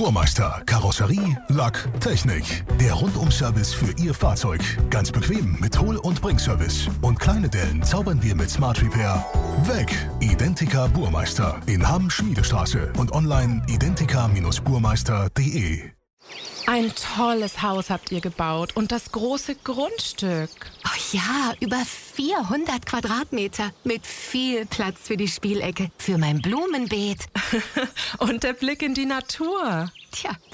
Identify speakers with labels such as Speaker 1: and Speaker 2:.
Speaker 1: Burmeister. Karosserie, Lack, Technik. Der Rundum-Service für Ihr Fahrzeug. Ganz bequem mit Hol- und Bringservice. Und kleine Dellen zaubern wir mit Smart Repair weg. Identica Burmeister. In Hamm Schmiedestraße und online identica-burmeister.de.
Speaker 2: Ein tolles Haus habt ihr gebaut und das große Grundstück.
Speaker 3: Oh ja, über 400 Quadratmeter mit viel Platz für die Spielecke, für mein Blumenbeet.
Speaker 2: Und der Blick in die Natur.
Speaker 3: Tja,